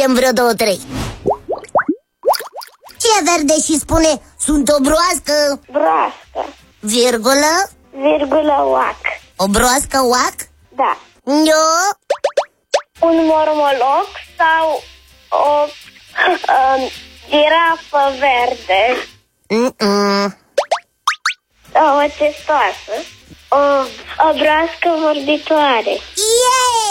zicem vreo 2-3. Ce e verde și spune sunt o broască? Broască. Virgulă? Virgulă oac. O broască oac? Da. Eu? Un mormoloc sau o girafă verde. Sau o testoasă. O broască vorbitoare. Yeah!